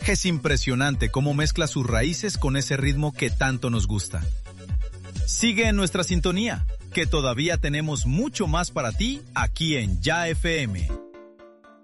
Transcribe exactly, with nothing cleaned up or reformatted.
Es impresionante cómo mezcla sus raíces con ese ritmo que tanto nos gusta. Sigue en nuestra sintonía, que todavía tenemos mucho más para ti aquí en Ya F M.